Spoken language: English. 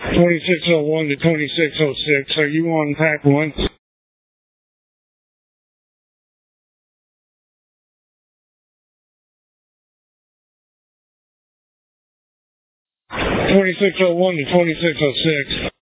2601 to 2606. Are you on pack 1? 2601 to 2606.